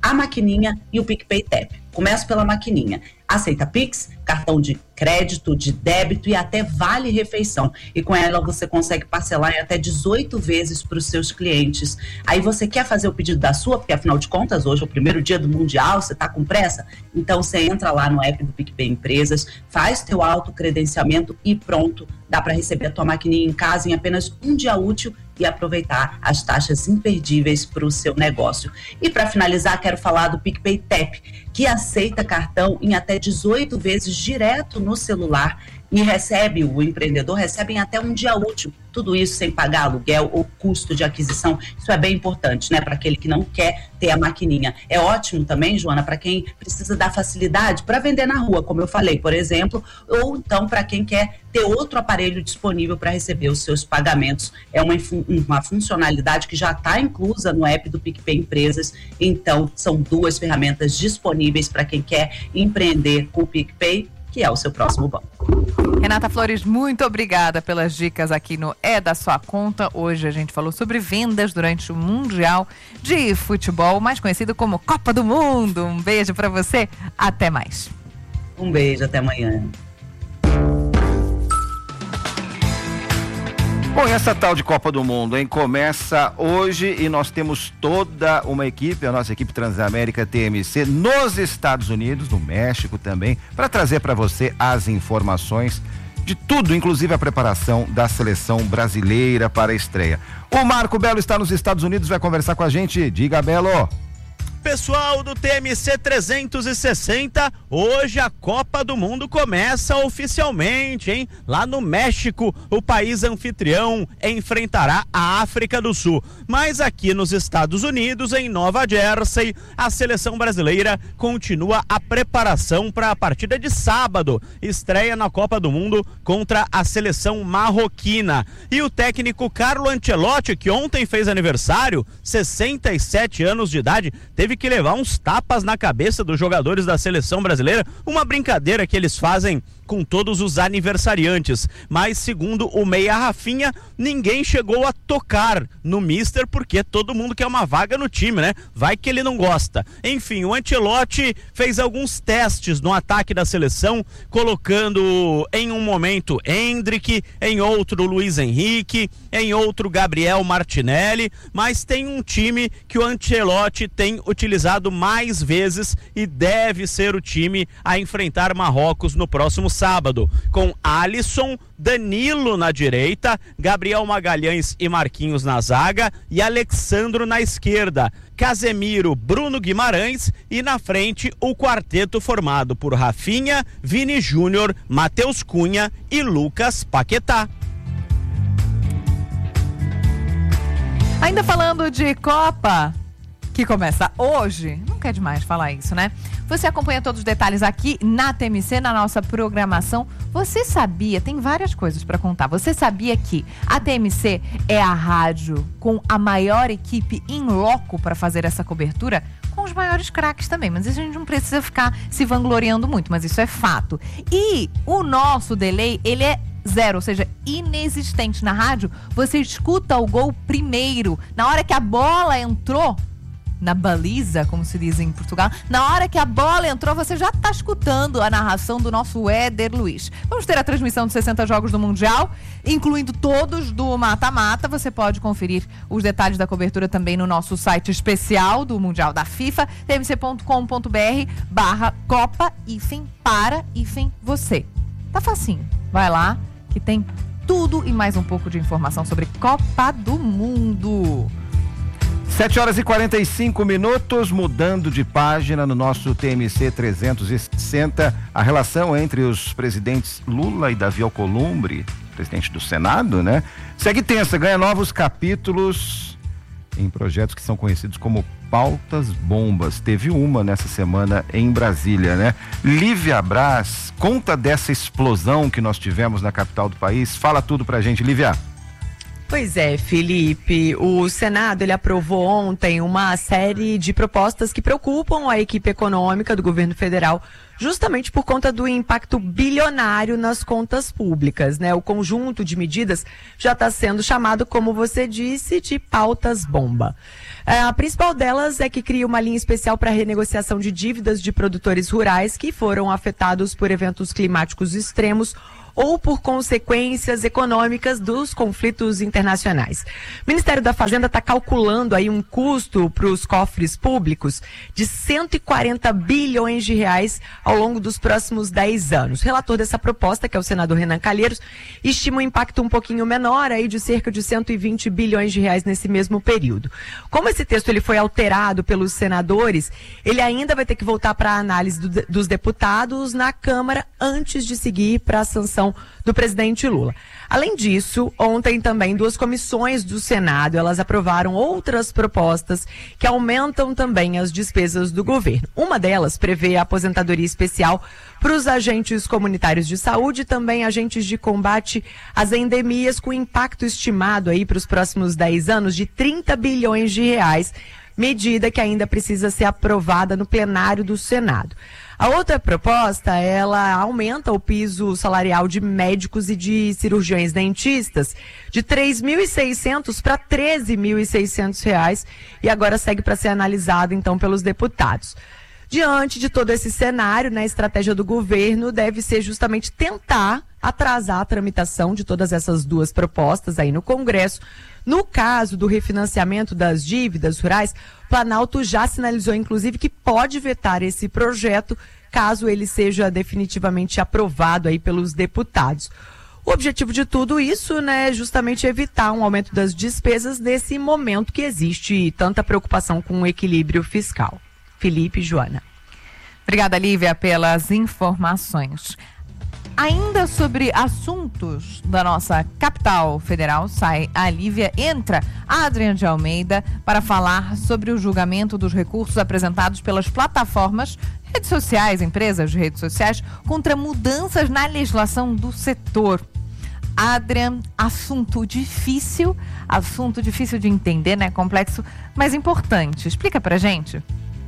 S1: a maquininha e o PicPay Tap. Começo pela maquininha. Aceita Pix, cartão de crédito, de débito e até vale refeição. E com ela você consegue parcelar em até 18 vezes para os seus clientes. Aí você quer fazer o pedido da sua, porque afinal de contas hoje é o primeiro dia do Mundial, você está com pressa? Então você entra lá no app do PicPay Empresas, faz teu autocredenciamento e pronto. Dá para receber a tua maquininha em casa em apenas um dia útil e aproveitar as taxas imperdíveis para o seu negócio. E para finalizar, quero falar do PicPay Tap, que aceita cartão em até 18 vezes direto no celular e o empreendedor recebe em até um dia útil. Tudo isso sem pagar aluguel ou custo de aquisição. Isso é bem importante, né? Para aquele que não quer ter a maquininha. É ótimo também, Joana, para quem precisa da facilidade para vender na rua, como eu falei, por exemplo, ou então para quem quer ter outro aparelho disponível para receber os seus pagamentos. É uma funcionalidade que já está inclusa no app do PicPay Empresas. Então, são duas ferramentas disponíveis para quem quer empreender com o PicPay, que é o seu próximo banco.
S4: Renata Flores, muito obrigada pelas dicas aqui no É da Sua Conta. Hoje a gente falou sobre vendas durante o Mundial de Futebol, mais conhecido como Copa do Mundo. Um beijo para você, até mais.
S1: Um beijo, até amanhã.
S2: Bom, essa tal de Copa do Mundo, hein? Começa hoje e nós temos toda uma equipe, a nossa equipe Transamérica TMC, nos Estados Unidos, no México também, para trazer para você as informações de tudo, inclusive a preparação da seleção brasileira para a estreia. O Marco Belo está nos Estados Unidos, vai conversar com a gente. Diga, Belo.
S3: Pessoal do TMC 360, hoje a Copa do Mundo começa oficialmente, hein? Lá no México, o país anfitrião enfrentará a África do Sul. Mas aqui nos Estados Unidos, em Nova Jersey, a seleção brasileira continua a preparação para a partida de sábado. Estreia na Copa do Mundo contra a seleção marroquina. E o técnico Carlo Ancelotti, que ontem fez aniversário, 67 anos de idade, teve que levar uns tapas na cabeça dos jogadores da seleção brasileira, uma brincadeira que eles fazem com todos os aniversariantes, mas segundo o meia Rafinha, ninguém chegou a tocar no mister, porque todo mundo quer uma vaga no time, né? Vai que ele não gosta. Enfim, o Ancelotti fez alguns testes no ataque da seleção, colocando em um momento Endrick, em outro Luiz Henrique, em outro Gabriel Martinelli, mas tem um time que o Ancelotti tem utilizado mais vezes e deve ser o time a enfrentar Marrocos no próximo sábado, com Alisson, Danilo na direita, Gabriel Magalhães e Marquinhos na zaga e Alexandro na esquerda, Casemiro, Bruno Guimarães e na frente o quarteto formado por Rafinha, Vini Júnior, Matheus Cunha e Lucas Paquetá.
S4: Ainda falando de Copa, que começa hoje, nunca é demais falar isso, né? Você acompanha todos os detalhes aqui na TMC, na nossa programação. Você sabia, tem várias coisas para contar, você sabia que a TMC é a rádio com a maior equipe in loco para fazer essa cobertura? Com os maiores craques também, mas a gente não precisa ficar se vangloriando muito, mas isso é fato. E o nosso delay, ele é zero, ou seja, inexistente na rádio. Você escuta o gol primeiro, na hora que a bola entrou na baliza, como se diz em Portugal, na hora que a bola entrou, você já está escutando a narração do nosso Éder Luiz. Vamos ter a transmissão de 60 jogos do Mundial, incluindo todos do mata-mata. Você pode conferir os detalhes da cobertura também no nosso site especial do Mundial da FIFA, tmc.com.br/Copa-para-você. Tá facinho, vai lá que tem tudo e mais um pouco de informação sobre Copa do Mundo.
S2: 7h45, mudando de página no nosso TMC 360, a relação entre os presidentes Lula e Davi Alcolumbre, presidente do Senado, né? Segue tensa, ganha novos capítulos em projetos que são conhecidos como pautas bombas. Teve uma nessa semana em Brasília, né? Lívia Braz, conta dessa explosão que nós tivemos na capital do país. Fala tudo pra gente, Lívia.
S5: Pois é, Felipe, o Senado ele aprovou ontem uma série de propostas que preocupam a equipe econômica do governo federal, justamente por conta do impacto bilionário nas contas públicas, né? O conjunto de medidas já está sendo chamado, como você disse, de pautas-bomba. A principal delas é que cria uma linha especial para renegociação de dívidas de produtores rurais que foram afetados por eventos climáticos extremos ou por consequências econômicas dos conflitos internacionais. O Ministério da Fazenda está calculando aí um custo para os cofres públicos de 140 bilhões de reais ao longo dos próximos 10 anos. O relator dessa proposta, que é o senador Renan Calheiros, estima um impacto um pouquinho menor aí de cerca de 120 bilhões de reais nesse mesmo período. Como esse texto ele foi alterado pelos senadores, ele ainda vai ter que voltar para a análise dos deputados na Câmara antes de seguir para a sanção do presidente Lula. Além disso, ontem também 2 comissões do Senado, elas aprovaram outras propostas que aumentam também as despesas do governo. Uma delas prevê a aposentadoria especial para os agentes comunitários de saúde e também agentes de combate às endemias, com impacto estimado aí para os próximos 10 anos de 30 bilhões de reais, medida que ainda precisa ser aprovada no plenário do Senado. A outra proposta, ela aumenta o piso salarial de médicos e de cirurgiões dentistas de R$ 3.600 para R$ 13.600 e agora segue para ser analisado então pelos deputados. Diante de todo esse cenário, né, a estratégia do governo deve ser justamente tentar atrasar a tramitação de todas essas 2 propostas aí no Congresso. No caso do refinanciamento das dívidas rurais, o Planalto já sinalizou, inclusive, que pode vetar esse projeto caso ele seja definitivamente aprovado aí pelos deputados. O objetivo de tudo isso, né, é justamente evitar um aumento das despesas nesse momento que existe tanta preocupação com o equilíbrio fiscal. Felipe e Joana.
S4: Obrigada, Lívia, pelas informações. Ainda sobre assuntos da nossa capital federal, entra a Adriana de Almeida para falar sobre o julgamento dos recursos apresentados pelas plataformas, redes sociais, empresas de redes sociais, contra mudanças na legislação do setor. Adrian, assunto difícil de entender, né? Complexo, mas importante. Explica pra gente.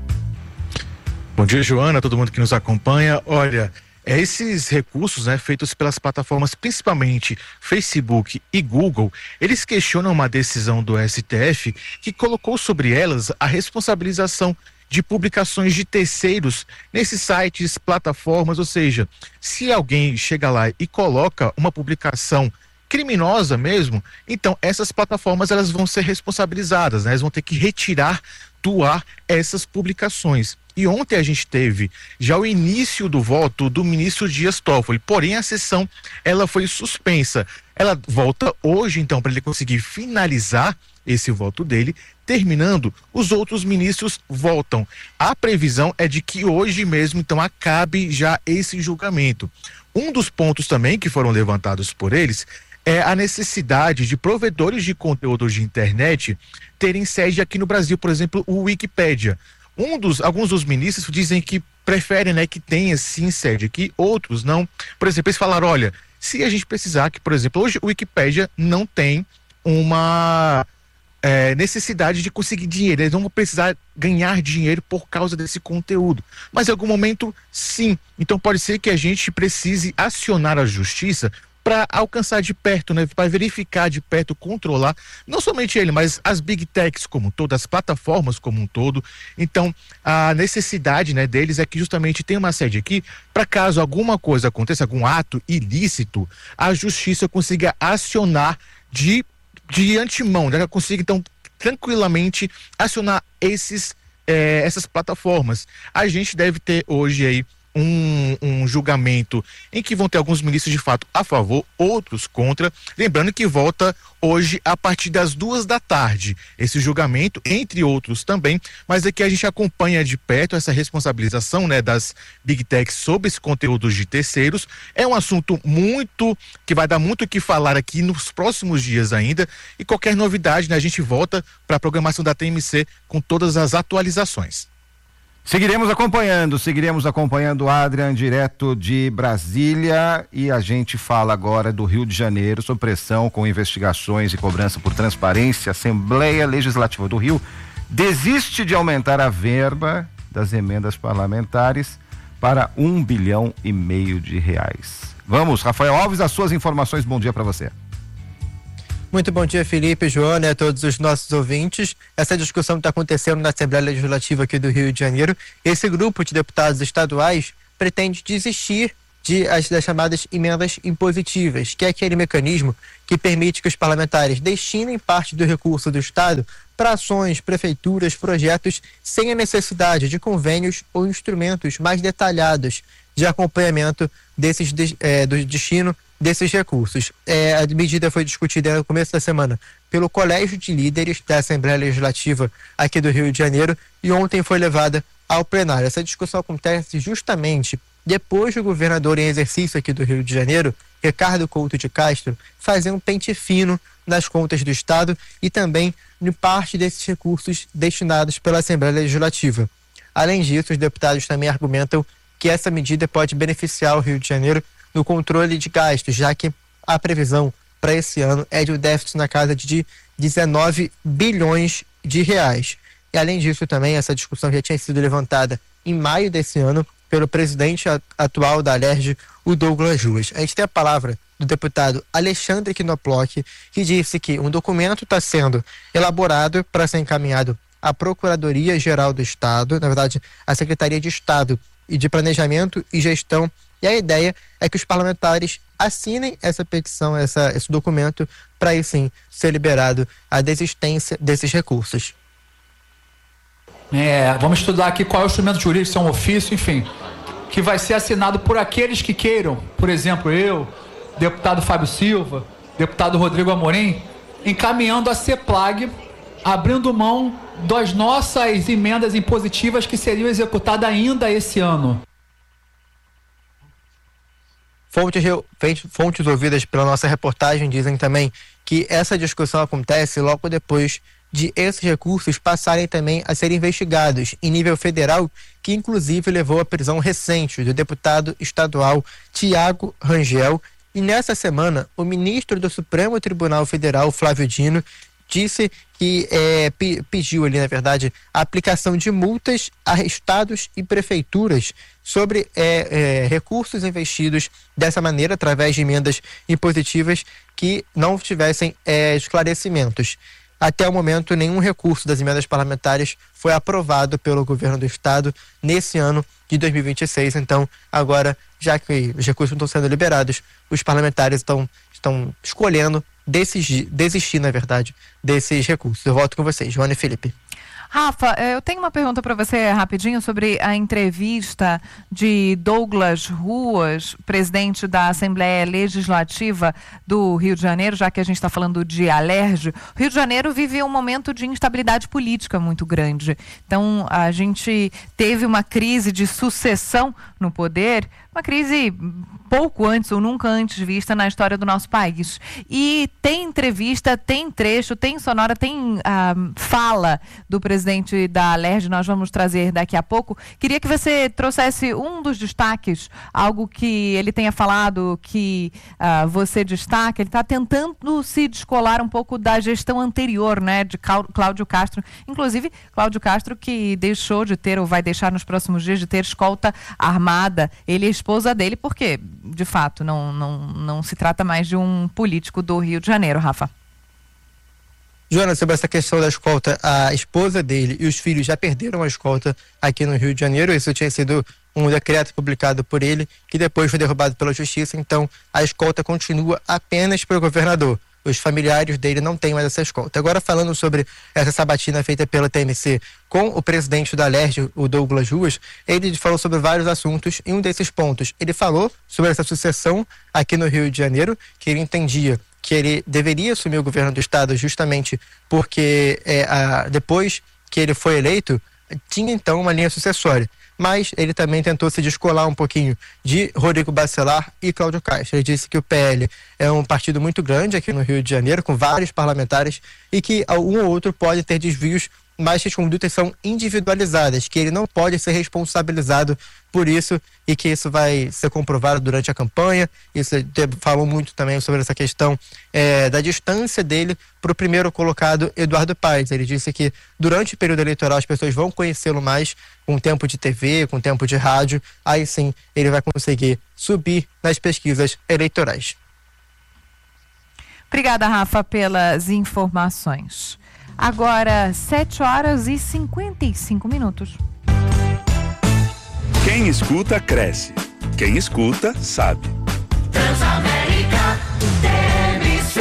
S6: Bom dia, Joana, todo mundo que nos acompanha. Olha, esses recursos, né, feitos pelas plataformas, principalmente Facebook e Google, eles questionam uma decisão do STF que colocou sobre elas a responsabilização de publicações de terceiros nesses sites, plataformas, ou seja, se alguém chega lá e coloca uma publicação criminosa mesmo, então essas plataformas elas vão ser responsabilizadas, né? Elas vão ter que retirar do ar essas publicações. E ontem a gente teve já o início do voto do ministro Dias Toffoli, porém a sessão ela foi suspensa. Ela volta hoje então para ele conseguir finalizar esse voto dele, terminando, os outros ministros voltam. A previsão é de que hoje mesmo então acabe já esse julgamento. Um dos pontos também que foram levantados por eles é a necessidade de provedores de conteúdo de internet terem sede aqui no Brasil, por exemplo, o Wikipédia. Alguns dos ministros dizem que preferem, né, que tenha sim sede aqui, outros não. Por exemplo, eles falaram, olha, se a gente precisar que, por exemplo, hoje o Wikipédia não tem uma necessidade de conseguir dinheiro, eles não vão precisar ganhar dinheiro por causa desse conteúdo, mas em algum momento sim, então pode ser que a gente precise acionar a justiça para alcançar de perto, né, para verificar de perto, controlar, não somente ele, mas as big techs como um todo, as plataformas como um todo. Então, a necessidade, né, deles é que justamente tem uma sede aqui, para caso alguma coisa aconteça, algum ato ilícito, a justiça consiga acionar de antemão, né, ela consiga então tranquilamente acionar essas plataformas. A gente deve ter hoje aí um julgamento em que vão ter alguns ministros de fato a favor, outros contra, lembrando que volta hoje a partir das 14h esse julgamento, entre outros também, mas aqui a gente acompanha de perto essa responsabilização, né, das big techs sobre esse conteúdo de terceiros. É um assunto que vai dar muito o que falar aqui nos próximos dias ainda, e qualquer novidade, né, a gente volta para a programação da TMC com todas as atualizações.
S2: Seguiremos acompanhando o Adrian direto de Brasília, e a gente fala agora do Rio de Janeiro, sob pressão com investigações e cobrança por transparência. A Assembleia Legislativa do Rio desiste de aumentar a verba das emendas parlamentares para R$1,5 bilhão de reais. Vamos, Rafael Alves, as suas informações. Bom dia para você.
S7: Muito bom dia, Felipe, Joana e a todos os nossos ouvintes. Essa discussão está acontecendo na Assembleia Legislativa aqui do Rio de Janeiro. Esse grupo de deputados estaduais pretende desistir das chamadas emendas impositivas, que é aquele mecanismo que permite que os parlamentares destinem parte do recurso do Estado para ações, prefeituras, projetos, sem a necessidade de convênios ou instrumentos mais detalhados de acompanhamento do destino desses recursos. A medida foi discutida no começo da semana pelo Colégio de Líderes da Assembleia Legislativa aqui do Rio de Janeiro e ontem foi levada ao plenário. Essa discussão acontece justamente depois do governador em exercício aqui do Rio de Janeiro, Ricardo Couto de Castro, fazer um pente fino nas contas do Estado e também em parte desses recursos destinados pela Assembleia Legislativa. Além disso, os deputados também argumentam que essa medida pode beneficiar o Rio de Janeiro no controle de gastos, já que a previsão para esse ano é de um déficit na casa de 19 bilhões de reais. E além disso também, essa discussão já tinha sido levantada em maio desse ano pelo presidente atual da Alerj, o Douglas Ruas. A gente tem a palavra do deputado Alexandre Knoploch, que disse que um documento está sendo elaborado para ser encaminhado à Procuradoria-Geral do Estado, na verdade, à Secretaria de Estado e de Planejamento e Gestão, e a ideia é que os parlamentares assinem essa petição, esse documento, para aí sim ser liberado a desistência desses recursos.
S8: Vamos estudar aqui qual é o instrumento jurídico, se é um ofício, enfim, que vai ser assinado por aqueles que queiram, por exemplo, eu, deputado Fábio Silva, deputado Rodrigo Amorim, encaminhando a CEPLAG, abrindo mão das nossas emendas impositivas que seriam executadas ainda esse ano.
S7: Fontes ouvidas pela nossa reportagem dizem também que essa discussão acontece logo depois de esses recursos passarem também a serem investigados em nível federal, que inclusive levou à prisão recente do deputado estadual Tiago Rangel. E nessa semana, o ministro do Supremo Tribunal Federal, Flávio Dino, disse que pediu ali, na verdade, a aplicação de multas a estados e prefeituras sobre recursos investidos dessa maneira, através de emendas impositivas que não tivessem esclarecimentos. Até o momento, nenhum recurso das emendas parlamentares foi aprovado pelo governo do estado nesse ano de 2026. Então, agora, já que os recursos não estão sendo liberados, os parlamentares estão escolhendo desistir, na verdade, desses recursos. Eu volto com vocês, Joana e Felipe.
S4: Rafa, eu tenho uma pergunta para você rapidinho sobre a entrevista de Douglas Ruas, presidente da Assembleia Legislativa do Rio de Janeiro, já que a gente está falando de Alerj. O Rio de Janeiro vive um momento de instabilidade política muito grande. Então, a gente teve uma crise de sucessão no poder, uma crise pouco antes ou nunca antes vista na história do nosso país. E tem entrevista, tem trecho, tem sonora, tem fala do presidente da Alerj, nós vamos trazer daqui a pouco. Queria que você trouxesse um dos destaques, algo que ele tenha falado, que você destaca. Ele está tentando se descolar um pouco da gestão anterior, né, de Cláudio Castro. Inclusive, Cláudio Castro, que deixou de ter, ou vai deixar nos próximos dias de ter, escolta armada. Ele é esposa dele, porque, de fato, não se trata mais de um político do Rio de Janeiro, Rafa.
S7: Joana, sobre essa questão da escolta, a esposa dele e os filhos já perderam a escolta aqui no Rio de Janeiro. Isso tinha sido um decreto publicado por ele, que depois foi derrubado pela justiça. Então, a escolta continua apenas para o governador. Os familiares dele não têm mais essa escolta. Agora, falando sobre essa sabatina feita pela TMC com o presidente da Alerj, o Douglas Ruas, ele falou sobre vários assuntos. Em um desses pontos, ele falou sobre essa sucessão aqui no Rio de Janeiro, que ele entendia que ele deveria assumir o governo do estado justamente porque depois que ele foi eleito, tinha então uma linha sucessória. Mas ele também tentou se descolar um pouquinho de Rodrigo Bacelar e Cláudio Castro. Ele disse que o PL é um partido muito grande aqui no Rio de Janeiro, com vários parlamentares, e que um ou outro pode ter desvios mas que as condutas são individualizadas, que ele não pode ser responsabilizado por isso e que isso vai ser comprovado durante a campanha. Isso falou muito também sobre essa questão da distância dele para o primeiro colocado, Eduardo Paes. Ele disse que durante o período eleitoral as pessoas vão conhecê-lo mais com tempo de TV, com tempo de rádio, aí sim ele vai conseguir subir nas pesquisas eleitorais.
S4: Obrigada, Rafa, pelas informações. Agora, 7h55.
S13: Quem escuta, cresce. Quem escuta, sabe.
S18: Transamérica, TMC.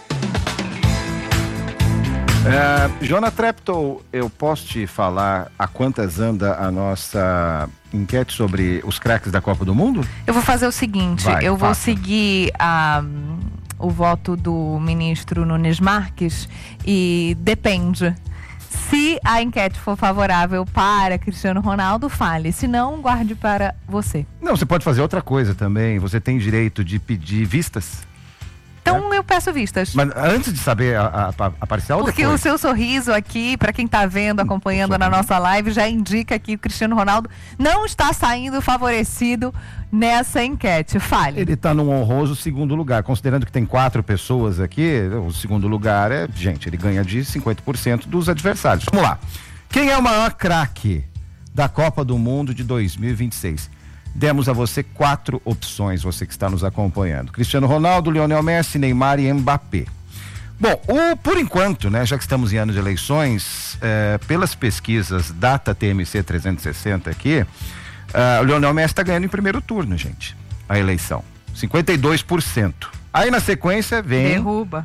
S2: Jona Treptow, eu posso te falar a quantas anda a nossa enquete sobre os craques da Copa do Mundo?
S4: Eu vou fazer o seguinte, vou seguir o voto do ministro Nunes Marques e depende. Se a enquete for favorável para Cristiano Ronaldo, fale. Se não, guarde para você.
S2: Não, você pode fazer outra coisa também. Você tem direito de pedir vistas.
S4: Então eu peço vistas.
S2: Mas antes de saber a parcial,
S4: porque
S2: depois?
S4: O seu sorriso aqui, para quem está vendo, acompanhando na nossa live, já indica que o Cristiano Ronaldo não está saindo favorecido nessa enquete. Fale.
S2: Ele está num honroso segundo lugar. Considerando que tem 4 pessoas aqui, o segundo lugar ele ganha de 50% dos adversários. Vamos lá. Quem é o maior craque da Copa do Mundo de 2026? Demos a você 4 opções, você que está nos acompanhando: Cristiano Ronaldo, Lionel Messi, Neymar e Mbappé. Bom, por enquanto, né, já que estamos em ano de eleições, pelas pesquisas Data TMC 360 aqui, o Lionel Messi está ganhando em primeiro turno, gente, a eleição, 52%. Aí na sequência vem...
S4: Derruba.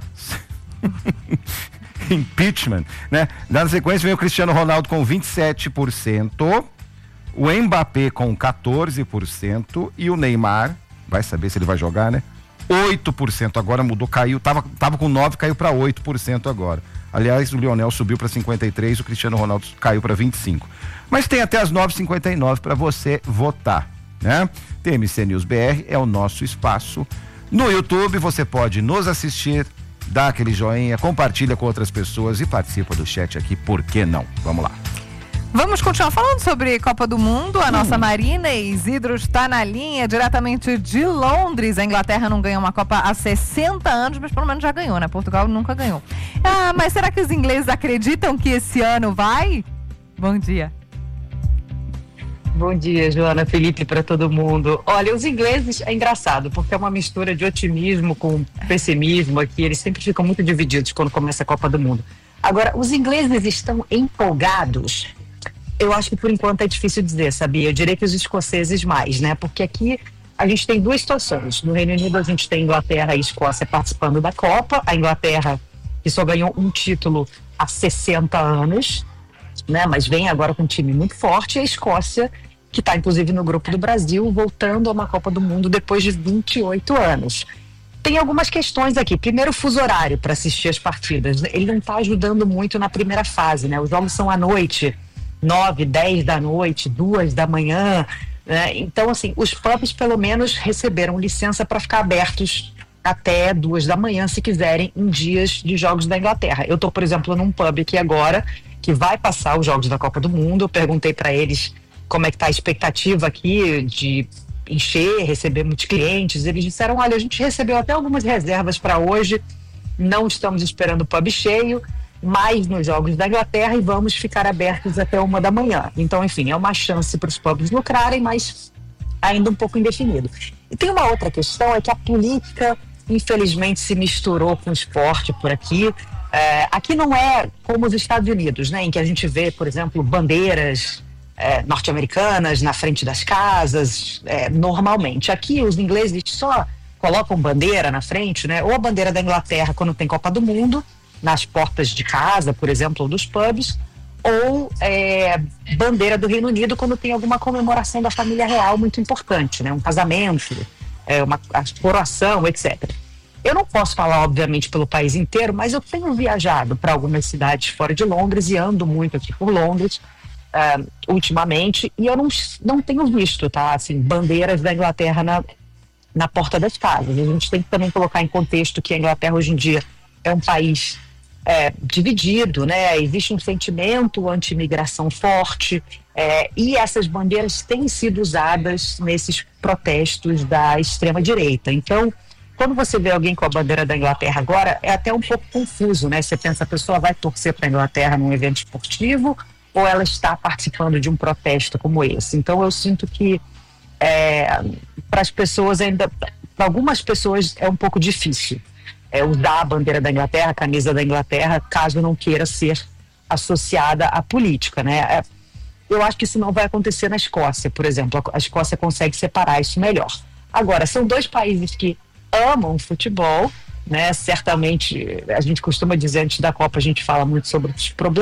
S2: Impeachment, né? Na sequência vem o Cristiano Ronaldo com 27%, o Mbappé com 14% e o Neymar, vai saber se ele vai jogar, né? 8%, agora mudou, caiu, tava com 9%, caiu para 8% agora. Aliás, o Lionel subiu para 53%, o Cristiano Ronaldo caiu para 25%. Mas tem até as 9h59 para você votar, né? TMC News BR é o nosso espaço. No YouTube você pode nos assistir, dá aquele joinha, compartilha com outras pessoas e participa do chat aqui, por que não? Vamos lá.
S4: Vamos continuar falando sobre Copa do Mundo. A nossa Marina Isidro está na linha, diretamente de Londres. A Inglaterra não ganha uma Copa há 60 anos, mas pelo menos já ganhou, né? Portugal nunca ganhou. Mas será que os ingleses acreditam que esse ano vai? Bom dia.
S9: Bom dia, Joana, Felipe, para todo mundo. Olha, os ingleses é engraçado, porque é uma mistura de otimismo com pessimismo aqui. Eles sempre ficam muito divididos quando começa a Copa do Mundo. Agora, os ingleses estão empolgados. Eu acho que por enquanto é difícil dizer, sabia? Eu diria que os escoceses mais, né? Porque aqui a gente tem 2 situações. No Reino Unido a gente tem Inglaterra e Escócia participando da Copa. A Inglaterra, que só ganhou um título há 60 anos, né? Mas vem agora com um time muito forte. E a Escócia, que está inclusive no grupo do Brasil, voltando a uma Copa do Mundo depois de 28 anos. Tem algumas questões aqui. Primeiro, o fuso horário para assistir as partidas. Ele não está ajudando muito na primeira fase, né? Os jogos são à noite, 9, 10 da noite, 2 da manhã, né? Então, assim, os pubs pelo menos receberam licença para ficar abertos até 2 da manhã, se quiserem, em dias de jogos da Inglaterra. Eu estou, por exemplo, num pub aqui agora, que vai passar os jogos da Copa do Mundo. Eu perguntei para eles como é que está a expectativa aqui de encher, receber muitos clientes. Eles disseram, olha, a gente recebeu até algumas reservas para hoje, não estamos esperando o pub cheio, mais nos jogos da Inglaterra, e vamos ficar abertos até 1 da manhã. Então, enfim, é uma chance para os pubs lucrarem, mas ainda um pouco indefinido. E tem uma outra questão, é que a política, infelizmente, se misturou com o esporte por aqui. Aqui não é como os Estados Unidos, né, em que a gente vê, por exemplo, bandeiras norte-americanas na frente das casas, normalmente. Aqui os ingleses só colocam bandeira na frente, né, ou a bandeira da Inglaterra quando tem Copa do Mundo, nas portas de casa, por exemplo, ou dos pubs, ou bandeira do Reino Unido quando tem alguma comemoração da família real muito importante, né? Um casamento, uma coroação, etc. Eu não posso falar, obviamente, pelo país inteiro, mas eu tenho viajado para algumas cidades fora de Londres e ando muito aqui por Londres ultimamente, e eu não tenho visto, tá? Assim, bandeiras da Inglaterra na porta das casas. A gente tem que também colocar em contexto que a Inglaterra hoje em dia é um país dividido, né? Existe um sentimento anti-imigração forte, e essas bandeiras têm sido usadas nesses protestos da extrema-direita. Então, quando você vê alguém com a bandeira da Inglaterra agora, é até um pouco confuso, né? Você pensa, a pessoa vai torcer para a Inglaterra num evento esportivo ou ela está participando de um protesto como esse? Então, eu sinto que para as pessoas ainda, para algumas pessoas é um pouco difícil usar a bandeira da Inglaterra, a camisa da Inglaterra, caso não queira ser associada à política, né? Eu acho que isso não vai acontecer na Escócia, por exemplo. A Escócia consegue separar isso melhor. Agora, são dois países que amam futebol, né? Certamente, a gente costuma dizer, antes da Copa, a gente fala muito sobre os problemas